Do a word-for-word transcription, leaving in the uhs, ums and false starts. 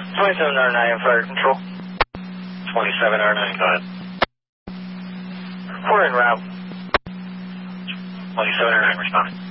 twenty-seven R nine, fire control. twenty-seven R nine, go ahead. We're en route. twenty-seven R nine, responding.